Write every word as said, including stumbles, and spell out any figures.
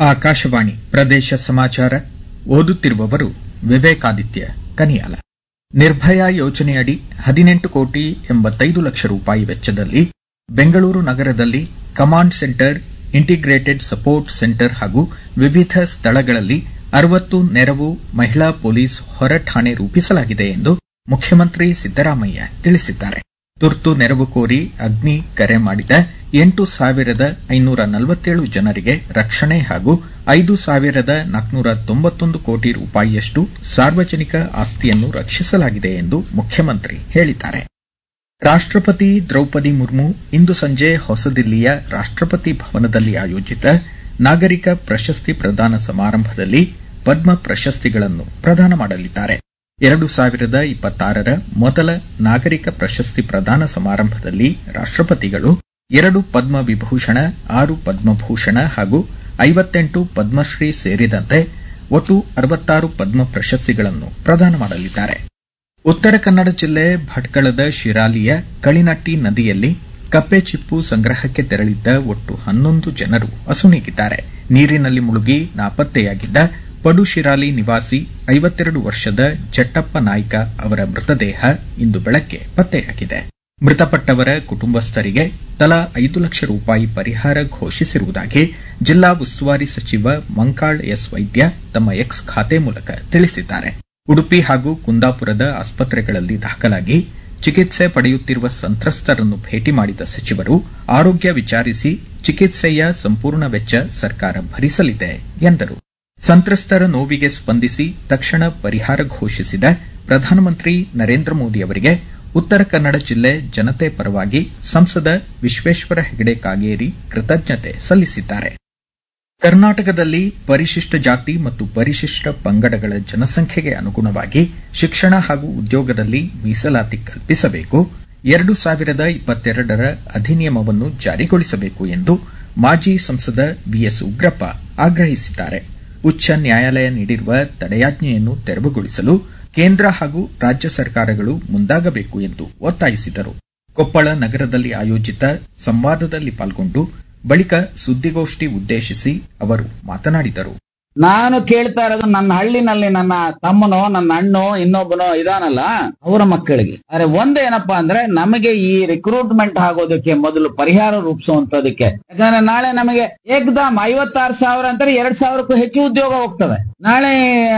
ಆಕಾಶವಾಣಿ ಪ್ರದೇಶ ಸಮಾಚಾರ ಓದುತ್ತಿರುವವರು ವಿವೇಕಾದಿತ್ಯ ಕನಿಯಾಲ. ನಿರ್ಭಯ ಯೋಜನೆಯಡಿ ಹದಿನೆಂಟು ಕೋಟಿ ಎಂಬತ್ತೈದು ಲಕ್ಷ ರೂಪಾಯಿ ವೆಚ್ಚದಲ್ಲಿ ಬೆಂಗಳೂರು ನಗರದಲ್ಲಿ command centre, integrated support centre ಹಾಗೂ ವಿವಿಧ ಸ್ಥಳಗಳಲ್ಲಿ ಅರವತ್ತು ನೆರವು ಮಹಿಳಾ ಪೊಲೀಸ್ ಹೊರ ಠಾಣೆ ರೂಪಿಸಲಾಗಿದೆ ಎಂದು ಮುಖ್ಯಮಂತ್ರಿ ಸಿದ್ದರಾಮಯ್ಯ ತಿಳಿಸಿದ್ದಾರೆ. ತುರ್ತು ನೆರವು ಕೋರಿ ಅಗ್ನಿ ಕರೆ ಮಾಡಿದ ಎಂಟು ಸಾವಿರದ ಐನೂರ ನಲವತ್ತೇಳು ಜನರಿಗೆ ರಕ್ಷಣೆ ಹಾಗೂ ಐದು ಸಾವಿರದ ನಾಲ್ಕುನೂರ ತೊಂಬತ್ತೊಂದು ಕೋಟಿ ರೂಪಾಯಿಯಷ್ಟು ಸಾರ್ವಜನಿಕ ಆಸ್ತಿಯನ್ನು ರಕ್ಷಿಸಲಾಗಿದೆ ಎಂದು ಮುಖ್ಯಮಂತ್ರಿ ಹೇಳಿದ್ದಾರೆ. ರಾಷ್ಟ್ರಪತಿ ದ್ರೌಪದಿ ಮುರ್ಮು ಇಂದು ಸಂಜೆ ಹೊಸದಿಲ್ಲಿಯ ರಾಷ್ಟ್ರಪತಿ ಭವನದಲ್ಲಿ ಆಯೋಜಿತ ನಾಗರಿಕ ಪ್ರಶಸ್ತಿ ಪ್ರದಾನ ಸಮಾರಂಭದಲ್ಲಿ ಪದ್ಮ ಪ್ರಶಸ್ತಿಗಳನ್ನು ಪ್ರದಾನ ಮಾಡಲಿದ್ದಾರೆ. ಎರಡು ಸಾವಿರದ ಇಪ್ಪತ್ತಾರರ ಮೊದಲ ನಾಗರಿಕ ಪ್ರಶಸ್ತಿ ಪ್ರದಾನ ಸಮಾರಂಭದಲ್ಲಿ ರಾಷ್ಟ್ರಪತಿಗಳು ಎರಡು ಪದ್ಮ ವಿಭೂಷಣ, ಆರು ಪದ್ಮಭೂಷಣ ಹಾಗೂ ಐವತ್ತೆಂಟು ಪದ್ಮಶ್ರೀ ಸೇರಿದಂತೆ ಒಟ್ಟು ಅರವತ್ತಾರು ಪದ್ಮ ಪ್ರಶಸ್ತಿಗಳನ್ನು ಪ್ರದಾನ ಮಾಡಲಿದ್ದಾರೆ. ಉತ್ತರ ಕನ್ನಡ ಜಿಲ್ಲೆ ಭಟ್ಕಳದ ಶಿರಾಲಿಯ ಕಳಿನಟ್ಟಿ ನದಿಯಲ್ಲಿ ಕಪ್ಪೆ ಚಿಪ್ಪು ಸಂಗ್ರಹಕ್ಕೆ ತೆರಳಿದ್ದ ಒಟ್ಟು ಹನ್ನೊಂದು ಜನರು ಅಸುನೀಗಿದ್ದಾರೆ. ನೀರಿನಲ್ಲಿ ಮುಳುಗಿ ನಾಪತ್ತೆಯಾಗಿದ್ದ ಪಡುಶಿರಾಲಿ ನಿವಾಸಿ ಐವತ್ತೆರಡು ವರ್ಷದ ಜಟ್ಟಪ್ಪ ನಾಯ್ಕ ಅವರ ಮೃತದೇಹ ಇಂದು ಬೆಳಗ್ಗೆ ಪತ್ತೆಯಾಗಿದೆ. ಮೃತಪಟ್ಟವರ ಕುಟುಂಬಸ್ಥರಿಗೆ ತಲಾ ಐದು ಲಕ್ಷ ರೂಪಾಯಿ ಪರಿಹಾರ ಘೋಷಿಸಿರುವುದಾಗಿ ಜಿಲ್ಲಾ ಉಸ್ತುವಾರಿ ಸಚಿವ ಮಂಕಾಳ್ ಎಸ್ ವೈದ್ಯ ತಮ್ಮ ಎಕ್ಸ್ ಖಾತೆ ಮೂಲಕ ತಿಳಿಸಿದ್ದಾರೆ. ಉಡುಪಿ ಹಾಗೂ ಕುಂದಾಪುರದ ಆಸ್ಪತ್ರೆಗಳಲ್ಲಿ ದಾಖಲಾಗಿ ಚಿಕಿತ್ಸೆ ಪಡೆಯುತ್ತಿರುವ ಸಂತ್ರಸ್ತರನ್ನು ಭೇಟಿ ಮಾಡಿದ ಸಚಿವರು ಆರೋಗ್ಯ ವಿಚಾರಿಸಿ ಚಿಕಿತ್ಸೆಯ ಸಂಪೂರ್ಣ ವೆಚ್ಚ ಸರ್ಕಾರ ಭರಿಸಲಿದೆ ಎಂದರು. ಸಂತ್ರಸ್ತರ ನೋವಿಗೆ ಸ್ಪಂದಿಸಿ ತಕ್ಷಣ ಪರಿಹಾರ ಘೋಷಿಸಿದ ಪ್ರಧಾನಮಂತ್ರಿ ನರೇಂದ್ರ ಮೋದಿ ಅವರಿಗೆ ಉತ್ತರ ಕನ್ನಡ ಜಿಲ್ಲೆ ಜನತೆ ಪರವಾಗಿ ಸಂಸದ ವಿಶ್ವೇಶ್ವರ ಹೆಗಡೆ ಕಾಗೇರಿ ಕೃತಜ್ಞತೆ ಸಲ್ಲಿಸಿದ್ದಾರೆ. ಕರ್ನಾಟಕದಲ್ಲಿ ಪರಿಶಿಷ್ಟ ಜಾತಿ ಮತ್ತು ಪರಿಶಿಷ್ಟ ಪಂಗಡಗಳ ಜನಸಂಖ್ಯೆಗೆ ಅನುಗುಣವಾಗಿ ಶಿಕ್ಷಣ ಹಾಗೂ ಉದ್ಯೋಗದಲ್ಲಿ ಮೀಸಲಾತಿ ಕಲ್ಪಿಸಬೇಕು, ಎರಡು ಸಾವಿರದ ಇಪ್ಪತ್ತೆರಡರ ಅಧಿನಿಯಮವನ್ನು ಜಾರಿಗೊಳಿಸಬೇಕು ಎಂದು ಮಾಜಿ ಸಂಸದ ಬಿಎಸ್ ಉಗ್ರಪ್ಪ ಆಗ್ರಹಿಸಿದ್ದಾರೆ. ಉಚ್ಚ ನ್ಯಾಯಾಲಯ ನೀಡಿರುವ ತಡೆಯಾಜ್ಞೆಯನ್ನು ತೆರವುಗೊಳಿಸಲು ಕೇಂದ್ರ ಹಾಗೂ ರಾಜ್ಯ ಸರ್ಕಾರಗಳು ಮುಂದಾಗಬೇಕು ಎಂದು ಒತ್ತಾಯಿಸಿದರು. ಕೊಪ್ಪಳ ನಗರದಲ್ಲಿ ಆಯೋಜಿತ ಸಂವಾದದಲ್ಲಿ ಪಾಲ್ಗೊಂಡು ಬಳಿಕ ಸುದ್ದಿಗೋಷ್ಠಿ ಉದ್ದೇಶಿಸಿ ಅವರು ಮಾತನಾಡಿದರು. ನಾನು ಕೇಳ್ತಾ ಇರೋದು ನನ್ನ ಹಳ್ಳಿನಲ್ಲಿ ನನ್ನ ತಮ್ಮನೋ ನನ್ನ ಅಣ್ಣೋ ಇನ್ನೊಬ್ಬನೋ ಇದಾನಲ್ಲ ಅವರ ಮಕ್ಕಳಿಗೆ. ಆದ್ರೆ ಒಂದೇನಪ್ಪಾ ಅಂದ್ರೆ ನಮಗೆ ಈ ರಿಕ್ರೂಟ್ಮೆಂಟ್ ಆಗೋದಕ್ಕೆ ಮೊದಲು ಪರಿಹಾರ ರೂಪಿಸುವಂತದಕ್ಕೆ. ಯಾಕಂದ್ರೆ ನಾಳೆ ನಮಗೆ ಏಕದಮ್ ಐವತ್ತಾರು ಸಾವಿರ ಅಂತಾರೆ ಎರಡ್ ಸಾವಿರಕ್ಕೂ ಹೆಚ್ಚು ಉದ್ಯೋಗ ಹೋಗ್ತವೆ. ನಾಳೆ